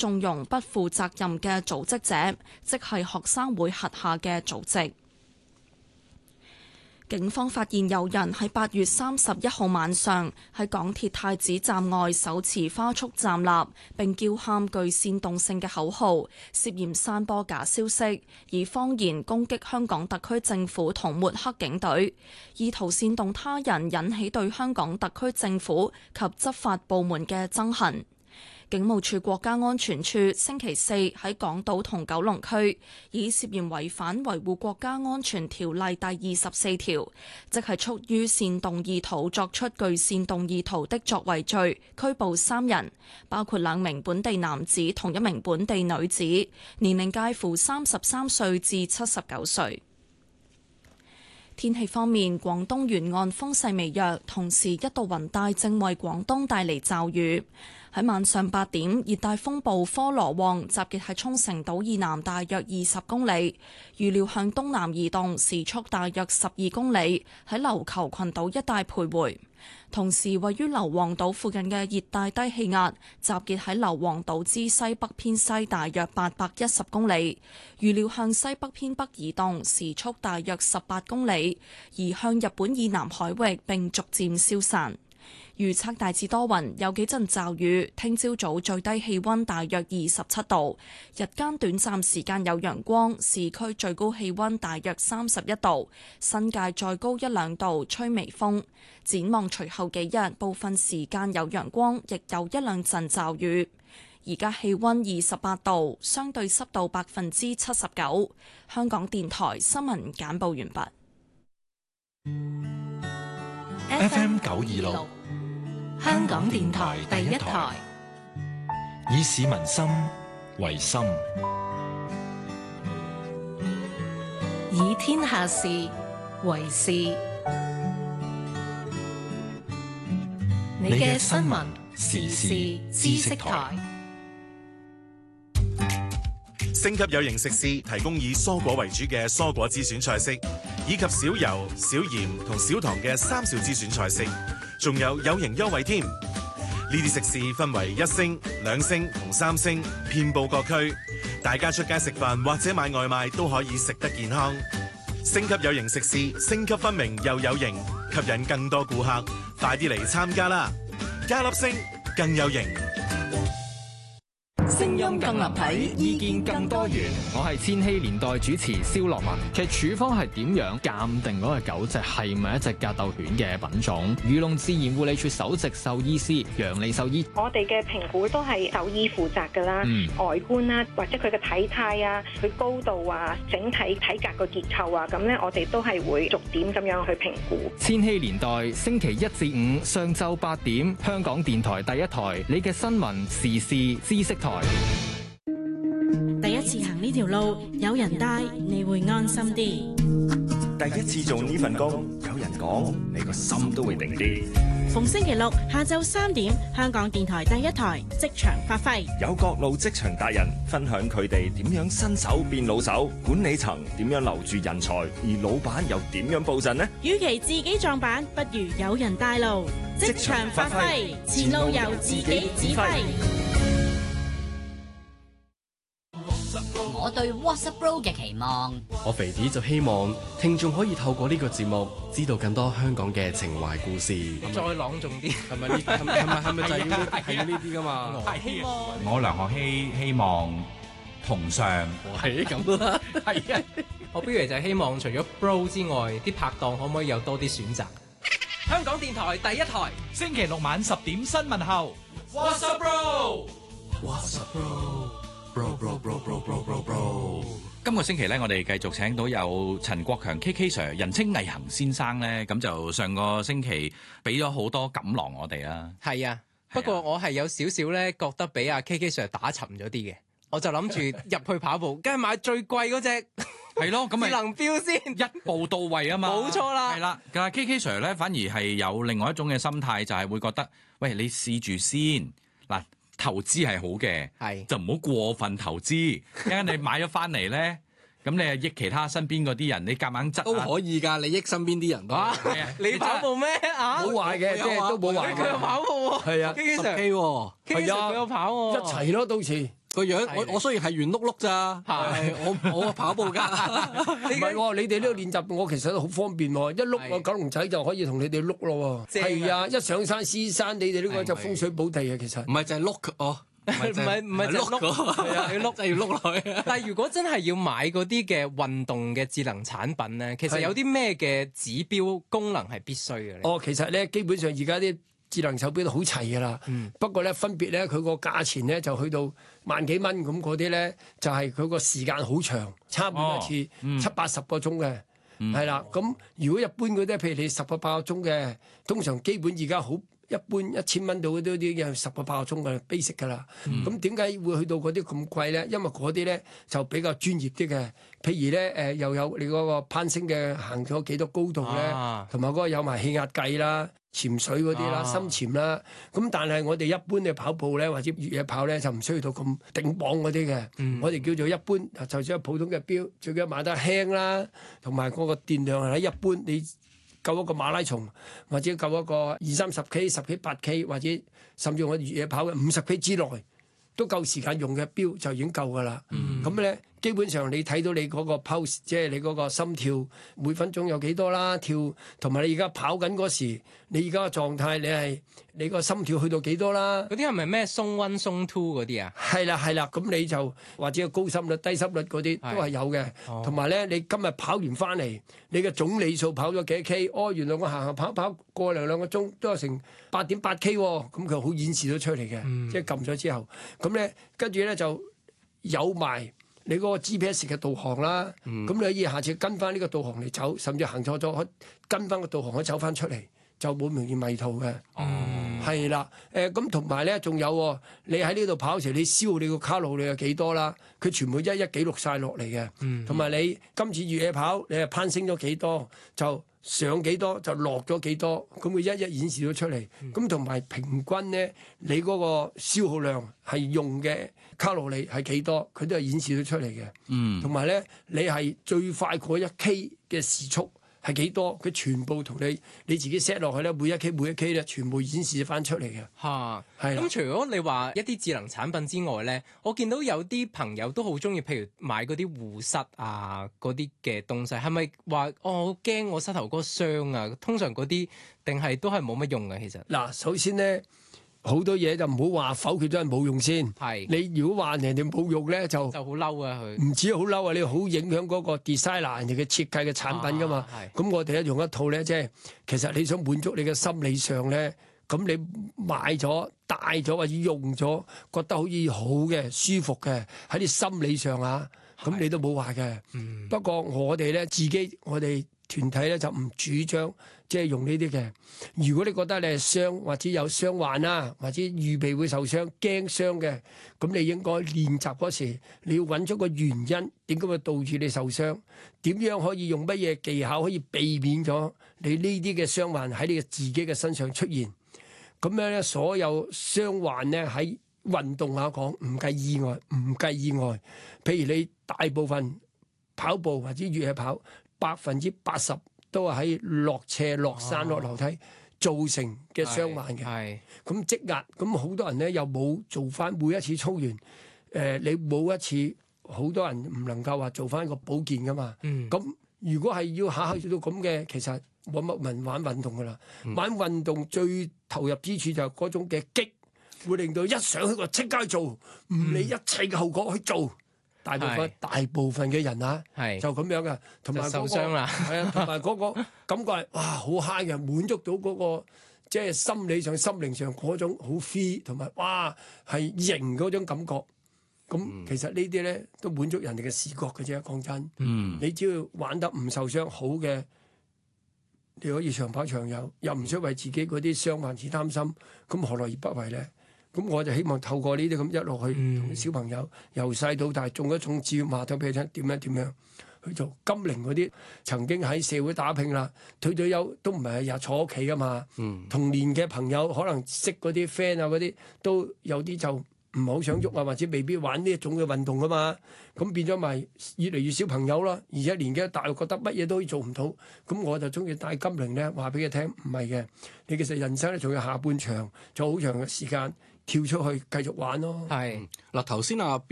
縱容不負責任嘅組織者，即係學生會轄下嘅組織。警方發現有人喺8月31號晚上喺港鐵太子站外手持花束站立，並叫喊具煽動性嘅口號，涉嫌散播假消息，以謊言攻擊香港特區政府同抹黑警隊，意圖煽動他人引起對香港特區政府及執法部門嘅憎恨。警務處國家安全處星期四喺港島同九龍區，以涉嫌違反維護國家安全條例第24條，即係蓄於煽動意圖作出具煽動意圖的作為罪，拘捕3人，包括2名本地男子同1名本地女子，年齡介乎33歲至79歲。天氣方面，廣東沿岸風勢微弱，同時一道雲帶正為廣東帶嚟驟雨。喺晚上8點，熱帶風暴科羅旺集結喺沖繩島以南大約20公里，預料向東南移動，時速大約12公里，喺琉球群島一帶徘徊。同時，位於硫磺島附近嘅熱帶低氣壓集結喺硫磺島之西北偏西大約810公里，預料向西北偏北移動，時速大約18公里，移向日本以南海域並逐漸消散。預測大致多雲，有幾陣驟雨。聽朝早最低氣溫大約27度，日間短暫時間有陽光，市區最高氣溫大約31度，新界再高1-2度，吹微風。展望隨後幾日，部分時間有陽光，亦有1-2陣驟雨。而家氣溫28度，相對濕度79%。香港電台新聞簡報完畢。 FM 926 香港電台第一台， 以市民心為心， 以天下事為事。你嘅新聞時事知識台， 星級有型食肆提供以蔬果為主嘅蔬果之選菜式，以及少油、少鹽同少糖嘅3少之選菜式。仲有型優惠添，呢啲食肆分為1星、2星同3星，遍佈各區。大家出街食飯或者買外賣都可以食得健康。星級有型食肆，星級分明又有型，吸引更多顧客。快啲嚟參加啦！加粒星更有型。 聲音更立體，意見更多元。我係千禧年代主持蕭樂文。其實處方係點樣鑑定嗰個狗隻係咪一隻格鬥犬嘅品種？漁農自然護理署首席獸醫師楊利獸醫， 我哋嘅評估都係獸醫負責㗎啦，外觀啦，或者佢嘅體態啊，佢高度啊，整體體格個結構啊，咁咧我哋都係會逐點咁樣去評估。 千禧年代星期1至5上晝8點，香港電台第一台，你嘅新聞時事知識台。 第一次行呢條路，有人帶你會安心啲。 第一次做呢份工，有人講，你個心都會定啲。 逢星期六下晝3點，香港電台第一台職場發揮， 有各路職場達人分享佢哋點樣新手變老手，管理層點樣留住人才，而老闆又點樣布陣呢？ 與其自己撞板，不如有人帶路。職場發揮，前路由自己指揮。 我對 WhatsApp Bro 嘅期望， 我肥啲就希望聽眾可以透過呢個節目知道更多香港嘅情懷故事。 再朗誦啲， 係咪就係要呢啲噶嘛？ 係希望我梁學希希望同上， 係咁啦， 係啊！我不如就係希望除咗 Bro 之外，啲拍檔可唔可以有多啲選擇？香港電台第一台， 星期六晚10點新聞後 WhatsApp Bro。 今個星期咧，我哋繼續請到有陳國強 KK Sir， 人稱毅行先生咧，咁就上個星期俾咗好多錦囊我哋啦。 係啊，不過我係有少少咧覺得俾阿 KK Sir 打沉咗啲嘅，我就諗住入去跑步，梗係買最貴嗰隻。 係咯，咁咪智能錶先一步到位啊嘛。 冇錯啦， 係啦。但係 KK Sir 咧，反而係有另外一種嘅心態，就係會覺得，喂，你試住先嗱。投資係好嘅，就唔好過分投資。一陣你買咗翻嚟咧，咁你係益其他身邊嗰啲人，你夾硬執都可以㗎，你益身邊啲人。 你跑步咩啊？ 冇壞嘅，即係都冇壞。 佢有跑步喎， 係啊， KK Sir 10K 喎， 係啊，佢有跑喎， 一齊咯，到時。 個樣，我雖然係圓碌碌咋，我跑步㗎。 唔係喎，你哋呢個練習我其實都好方便喎，一碌個九龍仔就可以同你哋碌咯喎。係啊，一上山獅山，你哋呢個就風水寶地啊，其實。 唔係就係碌哦。 唔係就碌，係啊，要碌就要碌落去。但係如果真係要買嗰啲嘅運動嘅智能產品咧，其實有啲咩嘅指標功能係必須嘅咧？ 哦，其實咧基本上而家啲智能手錶都好齊㗎啦。不過咧分別咧佢個價錢咧就去到萬幾蚊咁，嗰啲咧就係佢個時間好長，差唔多一次70-80個鐘嘅。係啦，咁如果一般嗰啲，譬如你10個8個鐘嘅，通常基本而家好。一般1000蚊到都啲有10個8個鐘嘅 basic 㗎啦。咁點解會去到嗰啲咁貴咧？因為嗰啲咧就比較專業啲嘅。譬如咧又有你嗰個攀升嘅行咗幾多高度咧，同埋嗰個有埋氣壓計啦、潛水嗰啲啦、深潛啦。咁但係我哋一般嘅跑步咧或者越野跑咧就唔需要到咁頂磅嗰啲嘅。我哋叫做一般，就算係普通嘅錶，最緊要買得輕啦，同埋嗰個電量係一般你。夠一個馬拉松，或者夠一個20-30K、10K、8K， 或者甚至我越野跑嘅50K 之內，都夠時間用嘅錶就已經夠㗎啦。咁咧基本上你睇到你嗰個 pulse， 即係你嗰個心跳每分鐘有幾多啦，跳同埋你而家跑緊嗰時，你而家嘅狀態，你個心跳去到幾多啦？ 嗰啲係咪咩鬆 1、鬆 2嗰啲啊？ 係啦，咁你就或者高心率、低心率嗰啲都係有嘅。同埋咧，你今日跑完翻嚟，你嘅總里數跑咗幾 K？原來我行跑過兩個鐘都有成8.8K 喎，咁佢好顯示到出嚟嘅，即係撳咗之後，咁咧跟住咧就有埋你嗰個 GPS 嘅導航啦。咁你可以下次跟翻呢個導航嚟走，甚至行錯咗，跟翻個導航可以走翻出嚟。就冇容易迷途嘅，係啦。咁同埋咧，仲有你喺呢度跑時，你消耗你個卡路里有幾多啦？佢全部一記錄晒落嚟嘅。同埋你今次越野跑，你係攀升咗幾多，就上幾多，就落咗幾多，咁佢一顯示咗出嚟。咁同埋平均咧，你嗰個消耗量係用嘅卡路里係幾多，佢都係顯示咗出嚟嘅。同埋咧，你係最快過1K 嘅時速。係幾多？佢全部同你自己 set 落去咧，每一 K 咧，全部顯示翻出嚟嘅。係。 咁除咗你話一啲智能產品之外咧，我見到有啲朋友都好中意，譬如買嗰啲護膝啊，嗰啲嘅東西，係咪話我好驚我膝頭哥傷啊？通常嗰啲定係都係冇乜用嘅其實。 嗱，首先咧。好多嘢就唔好話否決咗係冇用先。你如果話人哋冇用咧，就好嬲啊佢。 唔止好嬲啊，你好影響嗰個 designer 人哋嘅設計嘅產品噶嘛。咁我哋咧用一套咧，即係其實你想滿足你嘅心理上咧，咁你買咗、戴咗或者用咗，覺得好似好嘅、舒服嘅，喺啲心理上啊，咁你都冇話嘅。不過我哋咧我哋團體咧就唔主張即係用呢啲嘅。如果你覺得你係傷或者有傷患啦，或者預備會受傷、驚傷嘅，咁你應該練習嗰時，你要揾出個原因，點解會導致你受傷？點樣可以用乜嘢技巧可以避免咗你呢啲嘅傷患喺你自己嘅身上出現？咁樣咧，所有傷患咧喺運動下講，唔計意外，譬如你大部分跑步或者越野跑，80%都係喺落斜、落山、落樓梯造成嘅傷患嘅。咁積壓，咁好多人咧又冇做翻每一次操完，你冇一次，好多人唔能夠話做翻個保健噶嘛。咁如果係要下去到咁嘅，其實冇乜人玩運動噶啦。玩運動最投入之處就係嗰種嘅激，會令到一上去個即刻做，唔理一切嘅後果去做。大部分嘅人啊，就咁樣嘅，同埋受傷啦， 係啊，同埋嗰個感覺係哇好 high 嘅，滿足到嗰個即係心理上、心靈上嗰種好 free，同埋哇係型嗰種感覺。咁其實呢啲咧都滿足人哋嘅視覺嘅啫。講真，你只要玩得唔受傷好嘅，你可以長跑長有，又唔需要為自己嗰啲傷患而擔心，咁何樂而不為咧？咁我就希望透過呢啲咁一路去同小朋友由細到大種一種智慧話咗俾佢聽，點樣去做。金齡嗰啲曾經喺社會打拼啦，退咗休都唔係日坐屋企噶嘛。童年嘅朋友可能識嗰啲 friend 啊嗰啲，都有啲就唔好想喐啊，或者未必玩呢一種嘅運動噶嘛。咁變咗咪越嚟越少朋友啦。而且年紀大又覺得乜嘢都做唔到，咁我就中意帶金齡咧話俾佢聽，唔係嘅。你其實人生咧仲有下半場，仲有好長嘅時間。 跳出去繼續玩咯。 係嗱，頭先阿